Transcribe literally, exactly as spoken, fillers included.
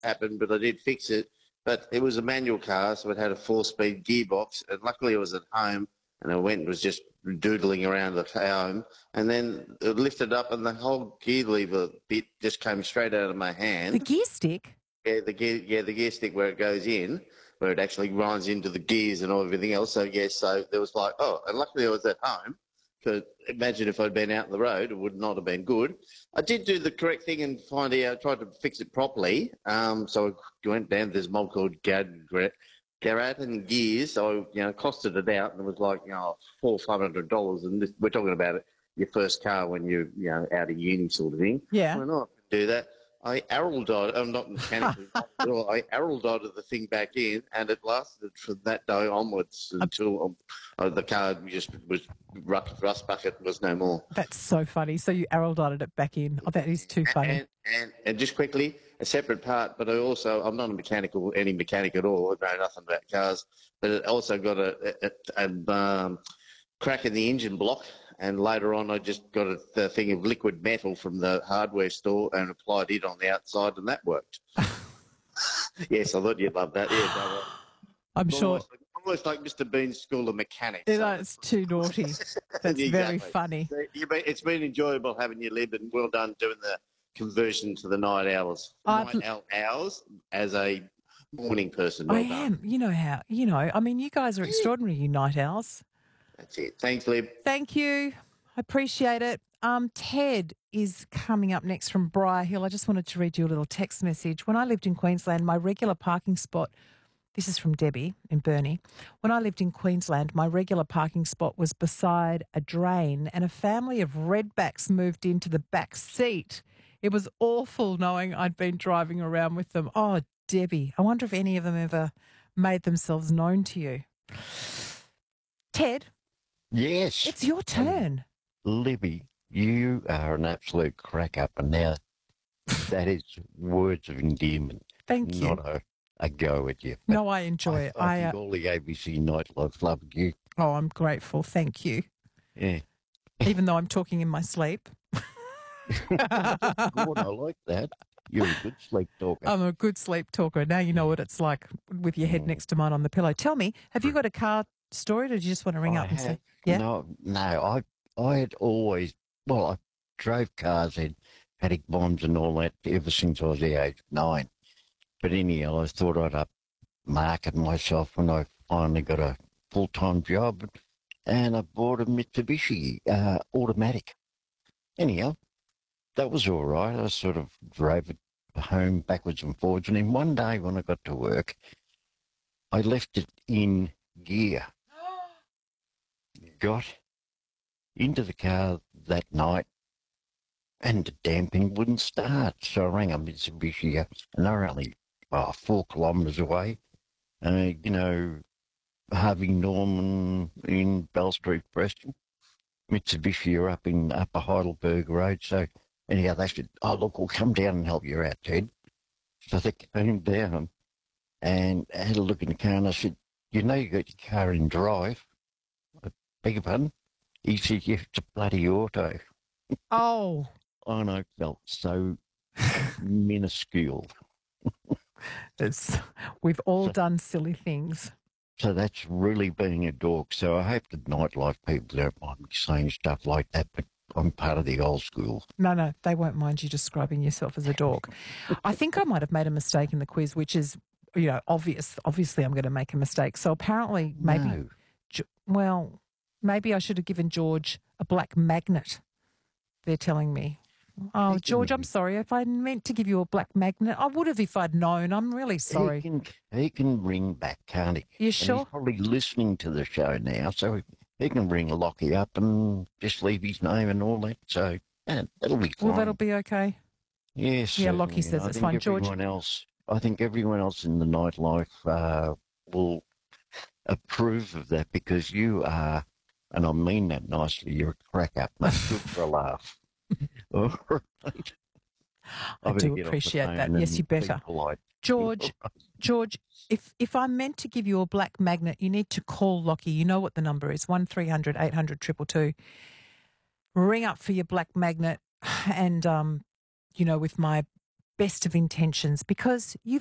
happened, but I did fix it. But it was a manual car, so it had a four-speed gearbox, and luckily I was at home, and I went and was just doodling around the home, and then it lifted up, and the whole gear lever bit just came straight out of my hand. The gear stick? Yeah, the gear, yeah, the gear stick where it goes in, where it actually grinds into the gears and all everything else. So yes, so there was like, oh, and luckily I was at home. Because imagine if I'd been out on the road, it would not have been good. I did do the correct thing and find out, tried to fix it properly. Um, so I went down to this mob called Gad, Garrett and Gears. So, you know, costed it out and it was like, you know, four or five hundred dollars. And this, we're talking about it, your first car when you're, you know, out of uni sort of thing. Yeah. I know I can do that. I arrow dotted, I'm not mechanically, I arrow dotted the thing back in, and it lasted from that day onwards until um, uh, the car just was rust, rust bucket was no more. That's so funny. So you arrow dotted it back in. Oh, that is too funny. And, and, and just quickly, a separate part, but I also, I'm not a mechanical, any mechanic at all. I know nothing about cars, but it also got a, a, a, a um, crack in the engine block. And later on, I just got a, a thing of liquid metal from the hardware store and applied it on the outside, and that worked. Yes, I thought you'd love that. Yeah, no, I'm almost sure. Like, almost like Mister Bean's School of Mechanics. You So. know, it's too naughty. That's Exactly. very funny. So you've been, it's been enjoyable having you, Lib, and well done doing the conversion to the night owls. I've- Night owl hours as a morning person. Well I done. am. You know how, you know, I mean, you guys are extraordinary, you night owls. That's it. Thanks, Lib. Thank you. I appreciate it. Um, Ted is coming up next from Briar Hill. I just wanted to read you a little text message. When I lived in Queensland, my regular parking spot, this is from Debbie in Burnie. When I lived in Queensland, my regular parking spot was beside a drain and a family of redbacks moved into the back seat. It was awful knowing I'd been driving around with them. Oh, Debbie, I wonder if any of them ever made themselves known to you. Ted, Yes. it's your turn. Libby, you are an absolute crack up, and now that is words of endearment. Thank you. Not a, a go at you. But No, I enjoy I, it. I, I, think uh, all the A B C nightlife love you. oh, I'm grateful. Thank you. Yeah. Even though I'm talking in my sleep. Good, I like that. You're a good sleep talker. I'm a good sleep talker. Now you know what it's like with your head next to mine on the pillow. Tell me, have you got a car story, or do you just want to ring I up and have- say, yeah? No, no. I I had always, well, I drove cars, had paddock bombs and all that ever since I was the age of nine. But anyhow, I thought I'd upmarket myself when I finally got a full-time job, and I bought a Mitsubishi uh, automatic. Anyhow, that was all right. I sort of drove it home backwards and forwards, and then one day when I got to work, I left it in gear. Got into the car that night, and the damn thing wouldn't start. So I rang a Mitsubishi up, and they're only oh, four kilometres away. Uh, you know, Harvey Norman in Bell Street, Preston. Mitsubishi are up in Upper Heidelberg Road. So anyhow, they said, oh, look, we'll come down and help you out, Ted. So they came down and had a look in the car, and I said, you know you got your car in drive. I beg your pardon? He said, yeah, it's a bloody auto. Oh, And I felt so minuscule. it's, we've all done silly things. So that's really being a dork. So I hope the nightlife people don't mind me saying stuff like that, but I'm part of the old school. No, no, they won't mind you describing yourself as a dork. I think I might have made a mistake in the quiz, which is, you know, obvious. Obviously, I'm going to make a mistake. So apparently, maybe, No. Ge- well, maybe I should have given George a black magnet. They're telling me. Oh, He George, can- I'm sorry. If I meant to give you a black magnet, I would have if I'd known. I'm really He sorry. can, he can ring back, can't he? You And sure? he's probably listening to the show now, so he, he can ring Lockie up and just leave his name and all that. So yeah, that'll be fine. Well, that'll be okay. Yes. Yeah, Lockie certainly. says I it's think fine. George? Everyone else, I think everyone else in the nightlife uh, will approve of that because you are, and I mean that nicely, you're a crack up, mate. Good for a laugh. All right. I better do get off the appreciate that. phone Yes, and you be better. polite. George, George, if if I'm meant to give you a black magnet, you need to call Lockie. You know what the number is, one three hundred eight hundred two two two. Ring up for your black magnet and, um, you know, with my best of intentions because you've